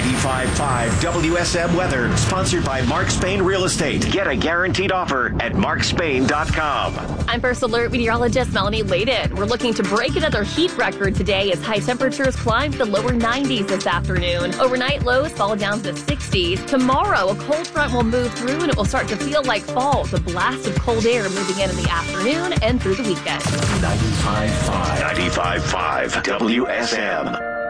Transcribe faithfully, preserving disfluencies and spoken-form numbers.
ninety-five point five W S M weather, sponsored by Mark Spain Real Estate. Get a guaranteed offer at mark spain dot com. I'm First Alert meteorologist Melanie Layden. We're looking to break another heat record today as high temperatures climb to the lower nineties this afternoon. Overnight lows fall down to the sixties. Tomorrow, a cold front will move through and it will start to feel like fall with a blast of cold air moving in in the afternoon and through the weekend. ninety-five point five ninety-five point five W S M.